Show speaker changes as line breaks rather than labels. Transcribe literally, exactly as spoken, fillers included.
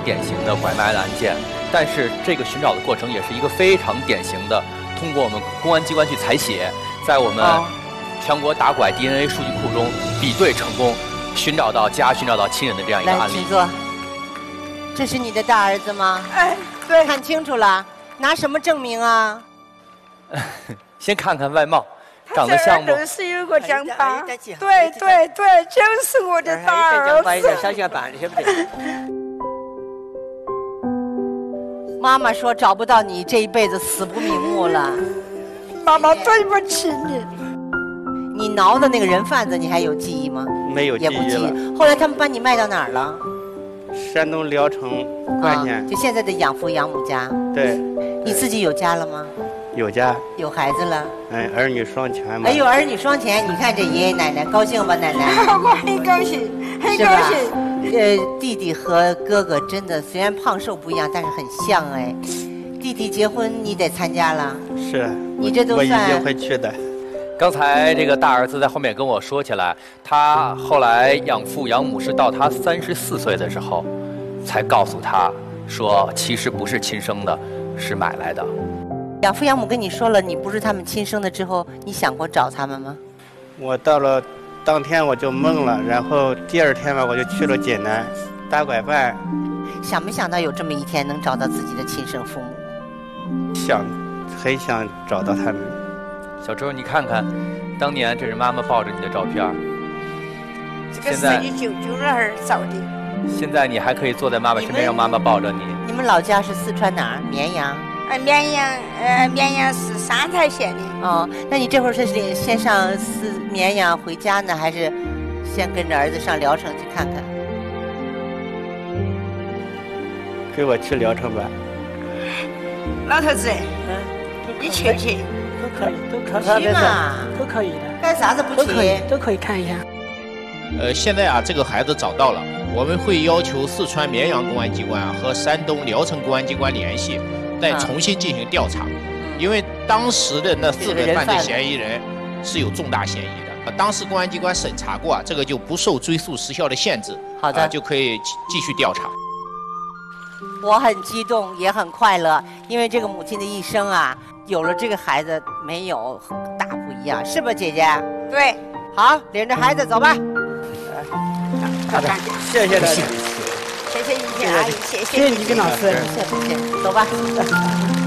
典型的拐卖案件，但是这个寻找的过程也是一个非常典型的，通过我们公安机关去采血，在我们全国打拐 D N A 数据库中比对成功，寻找到家、寻找到亲人的这样一个案例。
来，请坐。这是你的大儿子吗？
哎，对，
看清楚了，拿什么证明啊？
先看看外貌，长得像不？
他是有个奖牌。对对对，就是我的大儿子。
小小办的，对不对？
妈妈说找不到你，这一辈子死不瞑目了。
妈妈对不起你。
你挠的那个人贩子，你还有记忆吗？
没有记忆了。
也不记忆。后来他们把你卖到哪儿了？
山东聊城关县、
啊，就现在的养父养母家。
对。
你自己有家了吗？
有家。
有孩子了。
嗯，儿女双全嘛。
哎呦，儿女双全，你看这爷爷奶奶高兴吧？奶奶。
我很高兴，很高兴。
呃，弟弟和哥哥真的虽然胖瘦不一样，但是很像哎。弟弟结婚你得参加了。
是。
你这都算。
我一定会去的。
刚才这个大儿子在后面跟我说起来，他后来养父养母是到他三十四岁的时候，才告诉他说，其实不是亲生的，是买来的。
养父养母跟你说了你不是他们亲生的之后，你想过找他们吗？
我到了当天我就懵了，然后第二天吧我就去了济南打拐办。
想没想到有这么一天能找到自己的亲生父母？
想，很想找到他们。
小周，你看看，当年这是妈妈抱着你的照片，
这个是你舅舅儿照的。
现在你还可以坐在妈妈身边，让妈妈抱着你。
你们老家是四川哪儿？绵阳。
呃，绵阳，呃，绵阳市三台县的。
哦，那你这会儿是先上四绵阳回家呢，还是先跟着儿子上聊城去看看？
跟我去聊城吧。
老头子，嗯，你去不去？
都可以，都可
以，去嘛，
都可以的。
干啥子不去？
都可以，都可以看一下。
呃，现在啊，这个孩子找到了，我们会要求四川绵阳公安机关和山东聊城公安机关联系，再重新进行调查，啊、因为当时的那四个犯罪嫌疑人是有重大嫌疑的。当时公安机关审查过啊，这个就不受追诉时效的限制，
好的，
啊、就可以继续调查。
我很激动，也很快乐，因为这个母亲的一生啊，有了这个孩子没有大不一样，是吧，姐姐？
对，
好，领着孩子走吧。
好的，谢谢大家，
谢谢于谦阿姨，谢
谢谢于谦老师，
谢谢，走吧。